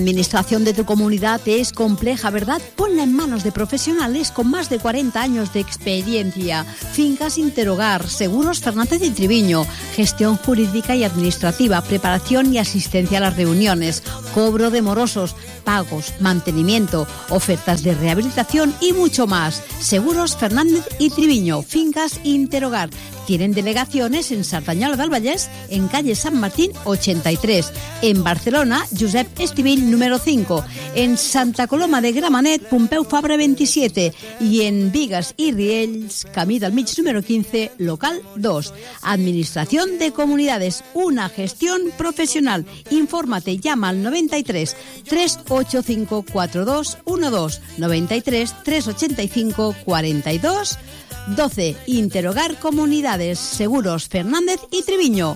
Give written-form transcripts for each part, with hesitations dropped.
La administración de tu comunidad es compleja, ¿verdad? Ponla en manos de profesionales con más de 40 años de experiencia. Fincas Interhogar, Seguros Fernández y Triviño, gestión jurídica y administrativa, preparación y asistencia a las reuniones, cobro de morosos, pagos, mantenimiento, ofertas de rehabilitación y mucho más. Seguros Fernández y Triviño, Fincas Interhogar. Tienen delegaciones en Cerdanyola del Vallès, en calle San Martín 83, en Barcelona, Josep Estivill número 5, en Santa Coloma de Gramenet, Pompeu Fabra 27 y en Bigues y Riells, Camí del Mig número 15, local 2. Administración de Comunidades, una gestión profesional. Infórmate, llama al 93 385 4212, 93 385 4212. 12. Interhogar Comunidades, Seguros Fernández y Triviño.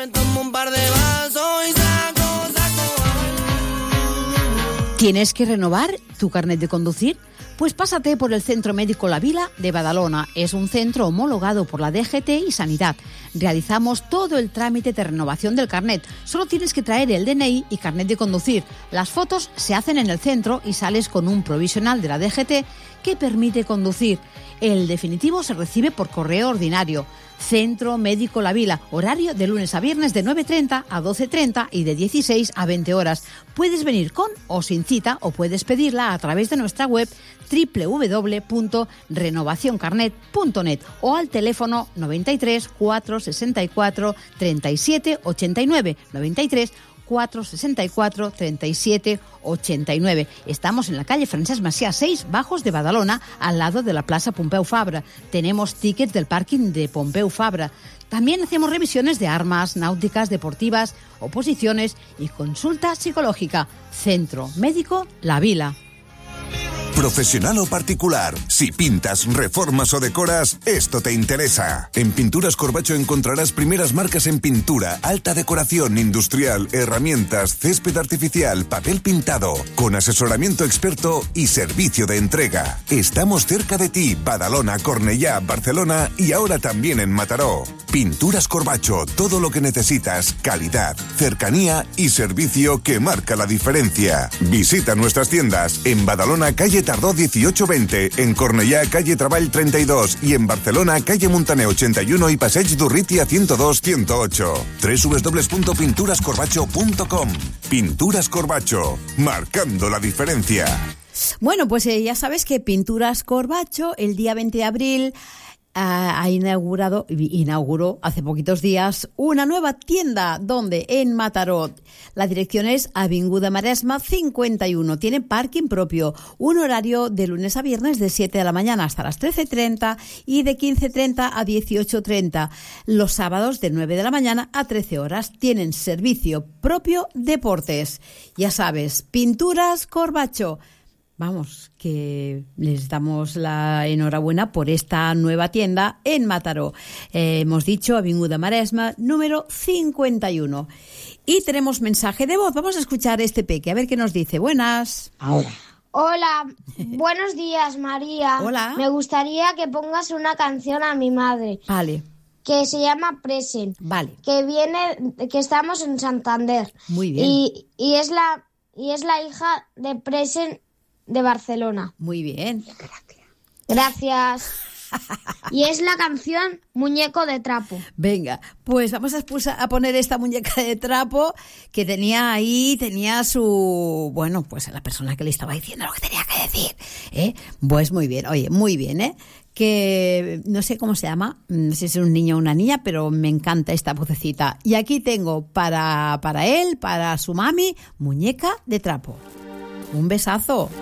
¿Tienes que renovar tu carnet de conducir? Pues pásate por el Centro Médico La Vila de Badalona. Es un centro homologado por la DGT y Sanidad. Realizamos todo el trámite de renovación del carnet. Solo tienes que traer el DNI y carnet de conducir. Las fotos se hacen en el centro y sales con un provisional de la DGT que permite conducir. El definitivo se recibe por correo ordinario. Centro Médico La Vila, horario de lunes a viernes de 9:30 a 12:30 y de 16 a 20 horas. Puedes venir con o sin cita o puedes pedirla a través de nuestra web www.renovacioncarnet.net o al teléfono 93 464 37 89, 93 464 37 89. Estamos en la calle Francesc Macià 6, Bajos de Badalona, al lado de la Plaza Pompeu Fabra. Tenemos tickets del parking de Pompeu Fabra. También hacemos revisiones de armas, náuticas, deportivas, oposiciones y consulta psicológica. Centro Médico La Vila. Profesional o particular, si pintas, reformas o decoras, esto te interesa. En Pinturas Corbacho encontrarás primeras marcas en pintura, alta decoración industrial, herramientas, césped artificial, papel pintado, con asesoramiento experto y servicio de entrega. Estamos cerca de ti, Badalona, Cornellá, Barcelona y ahora también en Mataró. Pinturas Corbacho, todo lo que necesitas, calidad, cercanía y servicio que marca la diferencia. Visita nuestras tiendas en Badalona, calle Tardó 1820, en Cornellá, calle Treball 32 y en Barcelona, calle Montaner 81 y Passeig d'Urrutia 102-108. www.pinturascorbacho.com. Pinturas Corbacho, marcando la diferencia. Bueno, pues ya sabes que Pinturas Corbacho el día 20 de abril inauguró hace poquitos días una nueva tienda. ¿Dónde? En Mataró. La dirección es Avinguda Maresma 51. Tiene parking propio. Un horario de lunes a viernes de 7 de la mañana hasta las 13:30 y de 15:30 a 18:30. Los sábados de 9 de la mañana a 13 horas. Tienen servicio propio deportes. Ya sabes, Pinturas Corbacho. Vamos, que les damos la enhorabuena por esta nueva tienda en Mataró. Hemos dicho Avinguda Maresma, número 51. Y tenemos mensaje de voz. Vamos a escuchar este peque, a ver qué nos dice. Buenas. Ahora. Hola, buenos días, María. Hola. Me gustaría que pongas una canción a mi madre. Vale. Que se llama Present. Vale. Que estamos en Santander. Muy bien. Y es la hija de Present de Barcelona. Muy bien. Gracias. Y es la canción Muñeco de Trapo. Venga, pues vamos a poner esta muñeca de trapo que tenía su... Bueno, pues la persona que le estaba diciendo lo que tenía que decir. Pues muy bien, oye, muy bien, que no sé cómo se llama, no sé si es un niño o una niña, pero me encanta esta vocecita. Y aquí tengo para él, para su mami, Muñeca de Trapo. Un besazo.